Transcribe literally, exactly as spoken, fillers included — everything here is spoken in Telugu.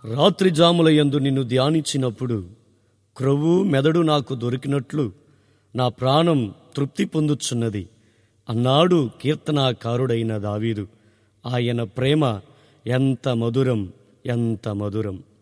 రాత్రి జాముల యందు నిన్ను ధ్యానించినప్పుడు క్రొవ్వు మెదడు నాకు దొరికినట్లు నా ప్రాణం తృప్తి పొందుచున్నది అన్నాడు కీర్తనాకారుడైన దావీదు. ఆయన ప్రేమ ఎంత మధురం, ఎంత మధురం!